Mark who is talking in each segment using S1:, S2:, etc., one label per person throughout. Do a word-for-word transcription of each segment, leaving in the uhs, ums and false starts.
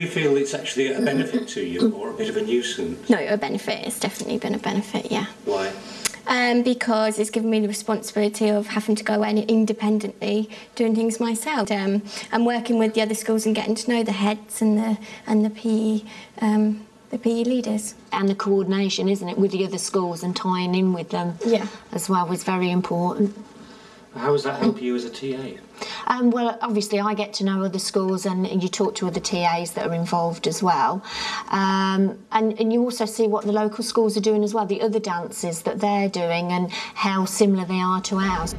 S1: Do you feel it's actually a benefit to you or a bit of a nuisance?
S2: No, a benefit. It's definitely been a benefit, yeah.
S1: Why?
S2: Um, because it's given me the responsibility of having to go in independently, doing things myself. Um, and working with the other schools and getting to know the heads and the and the P E um, the P E leaders.
S3: And the coordination, isn't it, with the other schools and tying in with them,
S2: yeah,
S3: as well, was very important.
S1: How does that help you as a T A?
S3: Um, well, obviously I get to know other schools, and, and you talk to other T As that are involved as well. Um, and, and you also see what the local schools are doing as well, the other dances that they're doing and how similar they are to ours.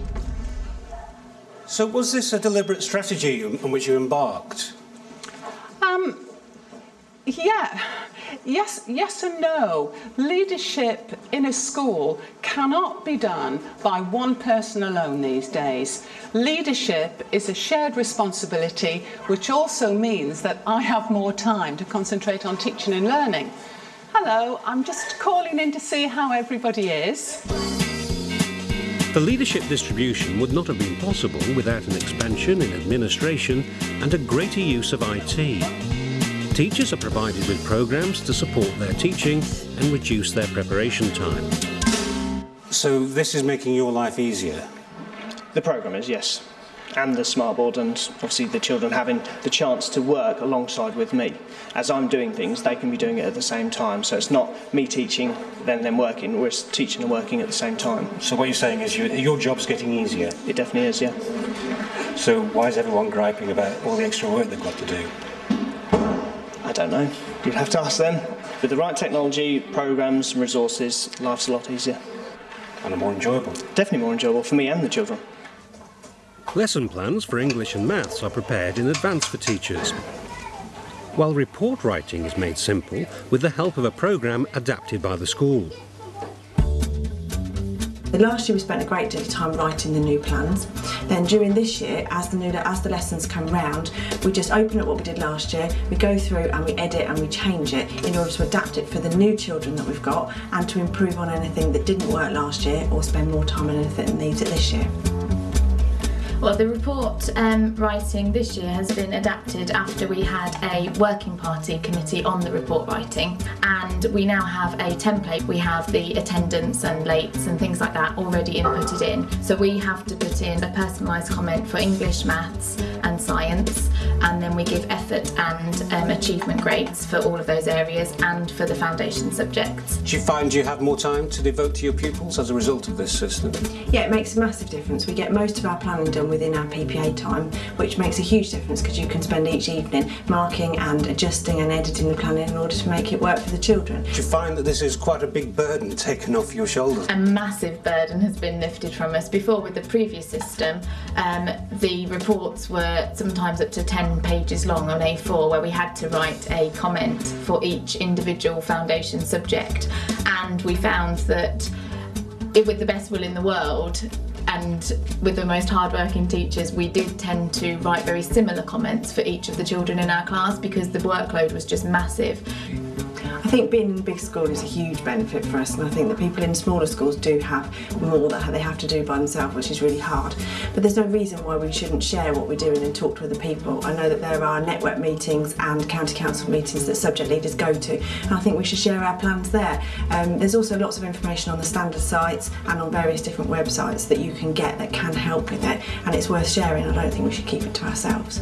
S1: So was this a deliberate strategy on which you embarked?
S4: Um, yeah. Yes, yes and no. Leadership in a school cannot be done by one person alone these days. Leadership is a shared responsibility, which also means that I have more time to concentrate on teaching and learning. Hello, I'm just calling in to see how everybody is.
S5: The leadership distribution would not have been possible without an expansion in administration and a greater use of I T. Teachers are provided with programmes to support their teaching and reduce their preparation time.
S1: So this is making your life easier?
S6: The programme is, yes. And the smartboard, and obviously the children having the chance to work alongside with me. As I'm doing things, they can be doing it at the same time. So it's not me teaching, then them working. We're teaching and working at the same time.
S1: So what you're saying is you, your job's getting easier?
S6: It definitely is, yeah.
S1: So why is everyone griping about all the extra work they've got to do?
S6: I don't know. You'd have to ask them. With the right technology, programmes and resources, life's a lot easier.
S1: And more enjoyable.
S6: Definitely more enjoyable for me and the children.
S5: Lesson plans for English and Maths are prepared in advance for teachers, while report writing is made simple with the help of a programme adapted by the school.
S7: Last year we spent a great deal of time writing the new plans. Then during this year, as the new as the lessons come round, we just open up what we did last year, we go through and we edit and we change it in order to adapt it for the new children that we've got and to improve on anything that didn't work last year or spend more time on anything that needs it this year.
S8: Well, the report um, writing this year has been adapted after we had a working party committee on the report writing, and we now have a template. We have the attendance and lates and things like that already inputted in. So we have to put in a personalised comment for English, Maths and Science, and then we give effort and um, achievement grades for all of those areas and for the foundation subjects.
S1: Do you find you have more time to devote to your pupils as a result of this system?
S7: Yeah, it makes a massive difference. We get most of our planning done within our P P A time, which makes a huge difference because you can spend each evening marking and adjusting and editing the planning in order to make it work for the children.
S1: Do you find that this is quite a big burden taken off your shoulders?
S8: A massive burden has been lifted from us. Before, with the previous system, um, the reports were sometimes up to ten pages long on A four, where we had to write a comment for each individual foundation subject, and we found that it, with the best will in the world, and with the most hard-working teachers, we did tend to write very similar comments for each of the children in our class because the workload was just massive.
S7: I think being in a big school is a huge benefit for us, and I think that people in smaller schools do have more that they have to do by themselves, which is really hard. But there's no reason why we shouldn't share what we're doing and talk to other people. I know that there are network meetings and county council meetings that subject leaders go to, and I think we should share our plans there. Um, there's also lots of information on the standard sites and on various different websites that you can get that can help with it, and it's worth sharing. I don't think we should keep it to ourselves.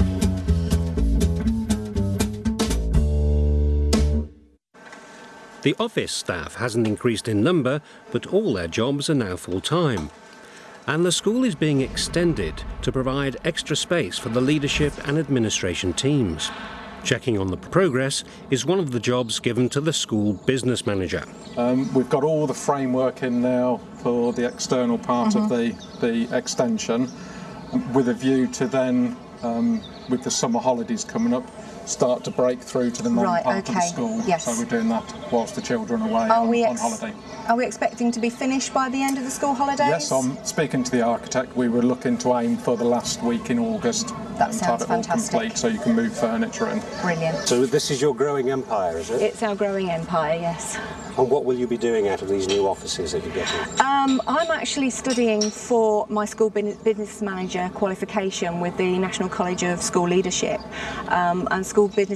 S5: The office staff hasn't increased in number, but all their jobs are now full-time. And the school is being extended to provide extra space for the leadership and administration teams. Checking on the progress is one of the jobs given to the school business manager.
S9: Um, we've got all the framework in now for the external part mm-hmm. of the, the extension, with a view to then, um, with the summer holidays coming up, start to break through to the main
S10: right,
S9: part
S10: okay.
S9: of the school.
S10: Yes.
S9: So we're doing that whilst the children are away
S10: are
S9: on,
S10: we
S9: on holiday.
S10: Are we expecting to be finished by the end of the school holidays?
S9: Yes, I'm speaking to the architect. We were looking to aim for the last week in August.
S10: That sounds
S9: to have it
S10: fantastic.
S9: all complete so you can move furniture in.
S10: Brilliant.
S1: So this is your growing empire, is it?
S10: It's our growing empire, yes.
S1: And what will you be doing out of these new offices that you're getting?
S10: Um, I'm actually studying for my school business manager qualification with the National College of School Leadership, um, and school business